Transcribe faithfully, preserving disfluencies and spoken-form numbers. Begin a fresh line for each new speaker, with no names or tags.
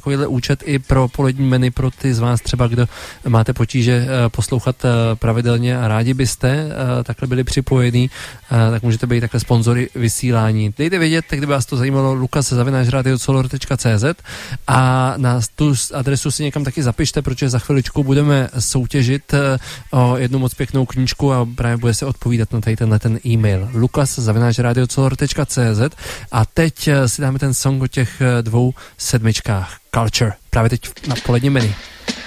takovýhle účet i pro polední menu, pro ty z vás třeba, kdo máte potíže poslouchat pravidelně a rádi byste takhle byli připojení, tak můžete být takhle sponzory vysílání. Dejte vědět, kdyby vás to zajímalo, lukas zavináč radio color tečka cé zet a na tu adresu si někam taky zapište, protože za chviličku budeme soutěžit o jednu moc pěknou knížku a právě bude se odpovídat na tady tenhle ten e-mail. lukas zavináč radio color tečka cé zet a teď si dáme ten song o těch dvou sedmičkách. Culture. Právě teď na polední menu.